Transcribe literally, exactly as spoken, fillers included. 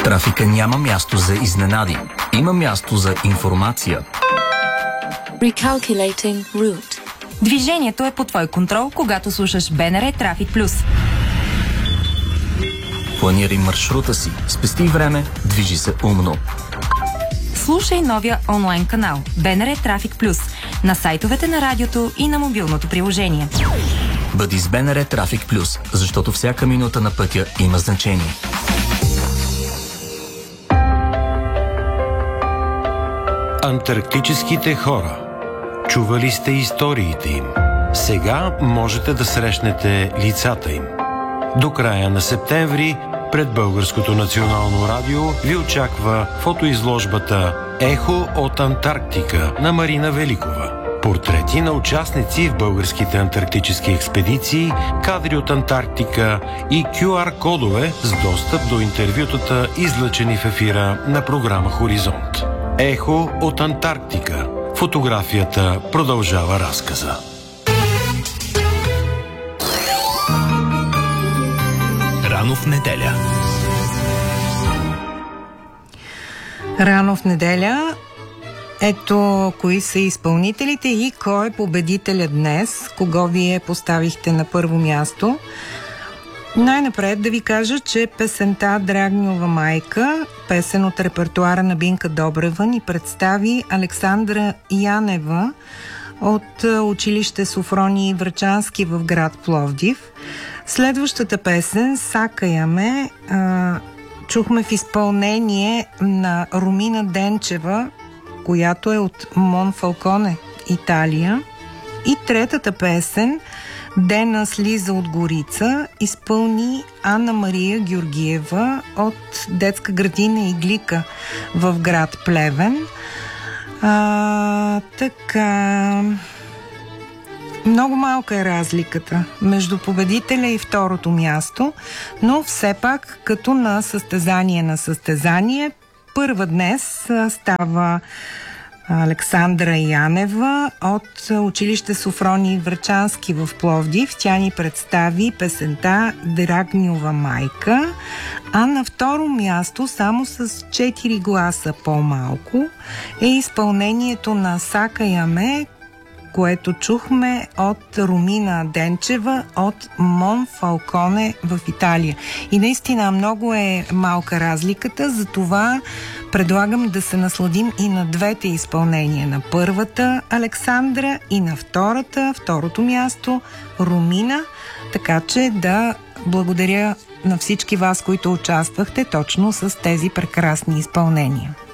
трафика няма място за изненади. Има място за информация. Recalculating route. Движението е под твой контрол, когато слушаш БНР Трафик Плюс. Планирай маршрута си, спести време, движи се умно. Слушай новия онлайн канал БНР Трафик Плюс на сайтовете на радиото и на мобилното приложение. Бъди с БНР Трафик Плюс, защото всяка минута на пътя има значение. Антарктическите хора. Чували сте историите им. Сега можете да срещнете лицата им. До края на септември пред Българското национално радио ви очаква фотоизложбата «Ехо от Антарктика» на Марина Великова. Портрети на участници в българските антарктически експедиции, кадри от Антарктика и кю ар кодове с достъп до интервютата, излъчени в ефира на програма Хоризонт. Ехо от Антарктика. Фотографията продължава разказа. Рано в неделя. Рано в неделя. Ето кои са изпълнителите и кой е победителя днес, кого вие поставихте на първо място. Най-напред да ви кажа, че песента «Драгньова майка», песен от репертуара на Бинка Добрева, ни представи Александра Янева от училище Софроний Врачански в град Пловдив. Следващата песен «Сакая ме» чухме в изпълнение на Румина Денчева, която е от Монфалконе, Италия. И третата песен «Дена слиза от Горица» изпълни Анна Мария Георгиева от детска градина Иглика в град Плевен. А, така... Много малка е разликата между победителя и второто място, но все пак като на състезание на състезание, първа днес става Александра Янева от училище Софроний Врачански в Пловдив. Тя ни представи песента «Драгньова майка», а на второ място, само с четири гласа по-малко, е изпълнението на «Сакая ме», което чухме от Румина Денчева от Монфалконе в Италия. И наистина много е малка разликата, затова предлагам да се насладим и на двете изпълнения. На първата Александра и на втората, второто място Румина, така че да благодаря на всички вас, които участвахте точно с тези прекрасни изпълнения.